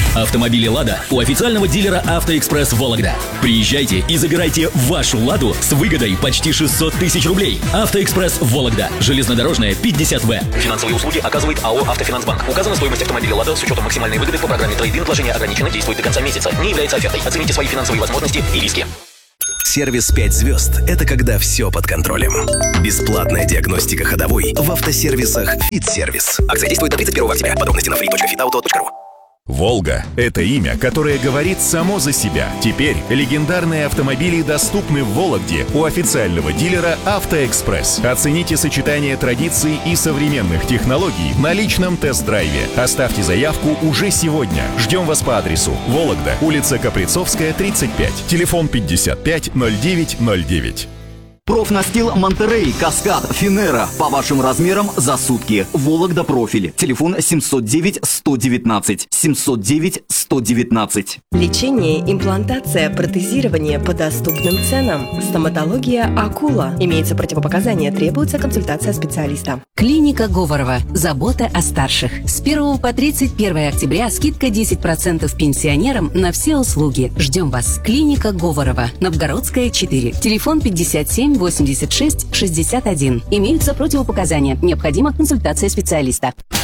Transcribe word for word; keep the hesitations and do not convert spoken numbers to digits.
Автомобили «Лада» у официального дилера «Автоэкспресс» Вологда. Приезжайте и забирайте вашу «Ладу» с выгодой почти шестьсот тысяч рублей. «Автоэкспресс» Вологда. Железнодорожная, пятьдесят В. Финансовые услуги оказывает АО «Автофинансбанк». Указана стоимость автомобиля «Лада» с учетом максимальной выгоды по программе трейд-ин. Вложение ограничено, действует до конца месяца. Не является офертой. Оцените свои финансовые возможности и риски. Сервис пять звезд – это когда все под контролем. Бесплатная диагностика ходовой в автосервисах «Фит-сервис». Акция действует до тридцать первого октября. Подробности на free точка fitauto точка ру. «Волга» — это имя, которое говорит само за себя. Теперь легендарные автомобили доступны в Вологде у официального дилера «Автоэкспресс». Оцените сочетание традиций и современных технологий на личном тест-драйве. Оставьте заявку уже сегодня. Ждем вас по адресу: Вологда, улица Каприцовская, тридцать пять. Телефон пятьдесят пять ноль девять ноль девять. Профнастил Монтерей, Каскад, Финера. По вашим размерам за сутки. Вологда профиль. Телефон семьсот девять сто девятнадцать. семьсот девять сто девятнадцать. Лечение, имплантация, протезирование по доступным ценам. Стоматология «Акула». Имеются противопоказания, требуется консультация специалиста. Клиника Говорова. Забота о старших. С первого по тридцать первое октября скидка десять процентов пенсионерам на все услуги. Ждем вас. Клиника Говорова. Новгородская, четыре. Телефон пятьдесят семь восемьдесят шесть шестьдесят один. Имеются противопоказания. Необходима консультация специалиста.